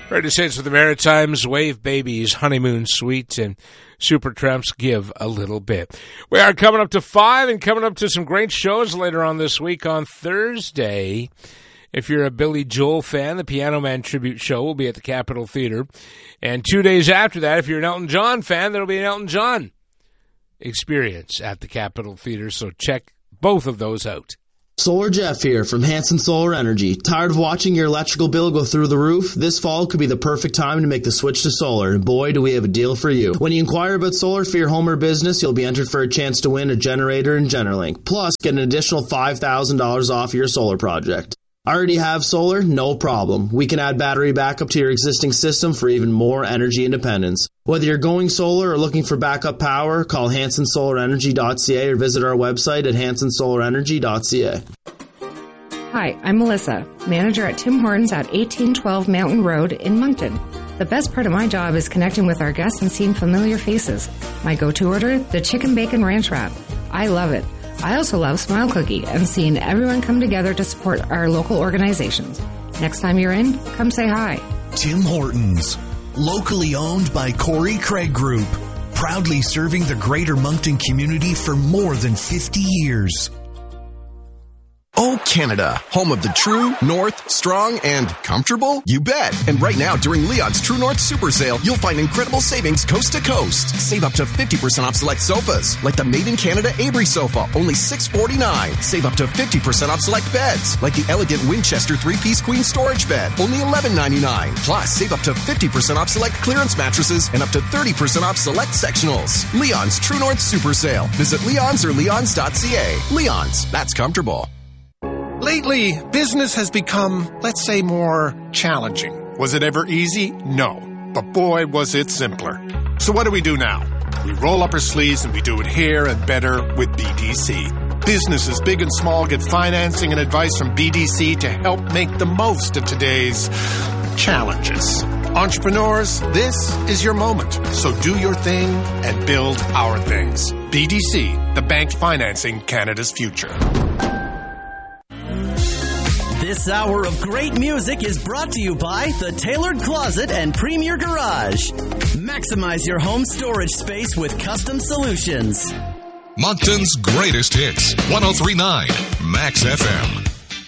Ready Saints for the Maritimes, Wave Babies, Honeymoon Suite, and Supertramps Give a Little Bit. We are coming up to 5 and coming up to some great shows later on this week on Thursday. If you're a Billy Joel fan, the Piano Man Tribute Show will be at the Capitol Theater. And 2 days after that, if you're an Elton John fan, there will be an Elton John experience at the Capitol Theater. So check both of those out. Solar Jeff here from Hanson Solar Energy. Tired of watching your electrical bill go through the roof? This fall could be the perfect time to make the switch to solar, and boy, do we have a deal for you. When you inquire about solar for your home or business, you'll be entered for a chance to win a generator and GenerLink. Plus, get an additional $5,000 off your solar project. Already have solar? No problem. We can add battery backup to your existing system for even more energy independence. Whether you're going solar or looking for backup power, call HansonSolarEnergy.ca or visit our website at HansonSolarEnergy.ca. Hi, I'm Melissa, manager at Tim Hortons at 1812 Mountain Road in Moncton. The best part of my job is connecting with our guests and seeing familiar faces. My go-to order, the Chicken Bacon Ranch Wrap. I love it. I also love Smile Cookie and seeing everyone come together to support our local organizations. Next time you're in, come say hi. Tim Hortons, locally owned by Corey Craig Group, proudly serving the greater Moncton community for more than 50 years. Oh, Canada, home of the true, north, strong, and comfortable? You bet. And right now, during Leon's True North Super Sale, you'll find incredible savings coast to coast. Save up to 50% off select sofas, like the Made in Canada Avery sofa, only $649. Save up to 50% off select beds, like the elegant Winchester 3-piece queen storage bed, only $11.99. Plus, save up to 50% off select clearance mattresses and up to 30% off select sectionals. Leon's True North Super Sale. Visit Leon's or leons.ca. Leon's, that's comfortable. Lately, business has become, let's say, more challenging. Was it ever easy? No. But boy, was it simpler. So what do we do now? We roll up our sleeves and we do it here and better with BDC. Businesses big and small get financing and advice from BDC to help make the most of today's challenges. Entrepreneurs, this is your moment. So do your thing and build our things. BDC, the bank financing Canada's future. This hour of great music is brought to you by The Tailored Closet and Premier Garage. Maximize your home storage space with custom solutions. Moncton's greatest hits, 103.9 Max FM.